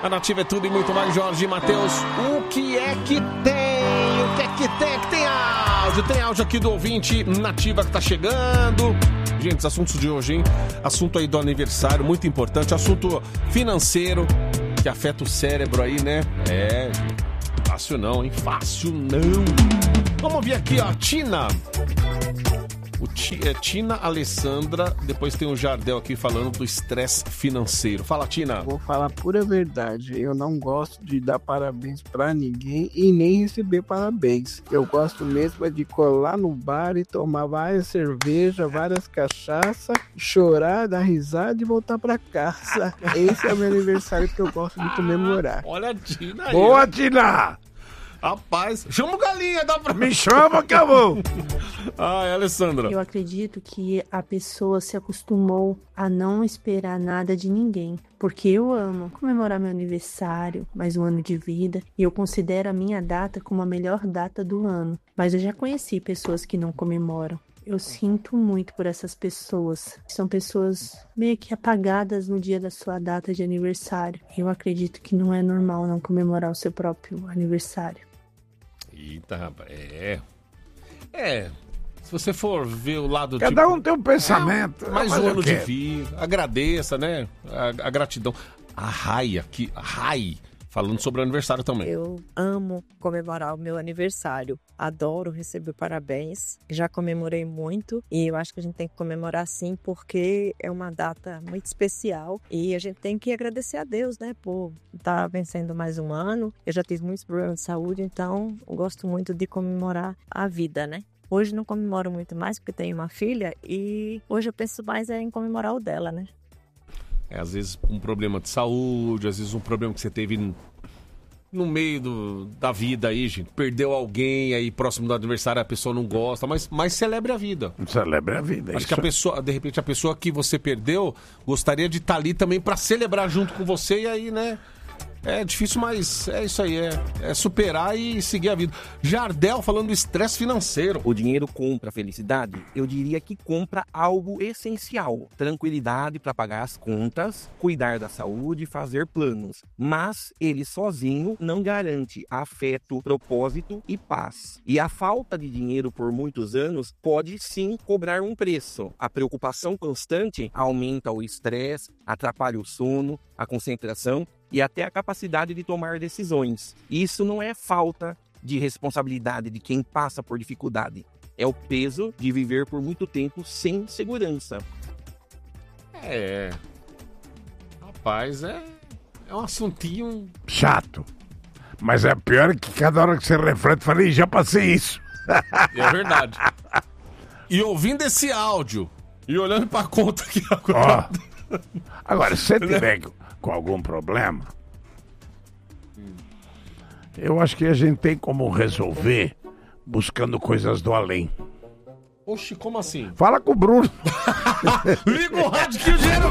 A Nativa é tudo e muito mais. Jorge e Matheus, o que é que tem? O que é que tem? Que tem áudio? Tem áudio aqui do ouvinte Nativa que tá chegando. Gente, os assuntos de hoje, hein? Assunto aí do aniversário, muito importante. Assunto financeiro, que afeta o cérebro aí, né? Fácil não, hein? Fácil não. Vamos ver aqui, ó, Tina. Tina Alessandra, depois tem o Jardel aqui falando do estresse financeiro. Fala, Tina. Vou falar pura verdade, eu não gosto de dar parabéns pra ninguém e nem receber parabéns. Eu gosto mesmo é de colar no bar e tomar várias cervejas, várias cachaças, chorar, dar risada e voltar pra casa. Esse é o meu aniversário que eu gosto de comemorar. Olha a Tina aí. Boa, Tina! Rapaz, chama o Galinha, dá pra... Me chama que eu vou! Alessandra. Eu acredito que a pessoa se acostumou a não esperar nada de ninguém. Porque eu amo comemorar meu aniversário, mais um ano de vida. E eu considero a minha data como a melhor data do ano. Mas eu já conheci pessoas que não comemoram. Eu sinto muito por essas pessoas. São pessoas meio que apagadas no dia da sua data de aniversário. Eu acredito que não é normal não comemorar o seu próprio aniversário. Eita, rapaz. Se você for ver o lado... Cada um tem um pensamento. Mais um ano de vida. Agradeça, né? A gratidão. A Rai aqui. A Rai. Falando sobre o aniversário também. Eu amo comemorar o meu aniversário. Adoro receber parabéns. Já comemorei muito e eu acho que a gente tem que comemorar sim porque é uma data muito especial e a gente tem que agradecer a Deus, né, por estar vencendo mais um ano. Eu já tive muitos problemas de saúde, então eu gosto muito de comemorar a vida, né? Hoje não comemoro muito mais porque tenho uma filha e hoje eu penso mais em comemorar o dela, né? Às vezes um problema de saúde, às vezes um problema que você teve no meio da vida aí, gente. Perdeu alguém aí próximo do aniversário, a pessoa não gosta, mas celebre a vida. Celebre a vida. Acho que a pessoa, de repente, a pessoa que você perdeu gostaria de estar ali também para celebrar junto com você e aí, né? É difícil, mas é isso aí, é superar e seguir a vida. Jardel falando do estresse financeiro. O dinheiro compra felicidade? Eu diria que compra algo essencial. Tranquilidade para pagar as contas, cuidar da saúde e fazer planos. Mas ele sozinho não garante afeto, propósito e paz. E a falta de dinheiro por muitos anos pode sim cobrar um preço. A preocupação constante aumenta o estresse, atrapalha o sono, a concentração e até a capacidade de tomar decisões. Isso não é falta de responsabilidade de quem passa por dificuldade. É o peso de viver por muito tempo sem segurança. Rapaz, é um assuntinho... chato. Mas é pior que cada hora que você reflete, falei, já passei isso. É verdade. E ouvindo esse áudio e olhando pra conta aqui agora... Agora, se você tiver com algum problema, eu acho que a gente tem como resolver buscando coisas do além. Oxe, como assim? Fala com o Bruno. Liga o rádio que o dinheiro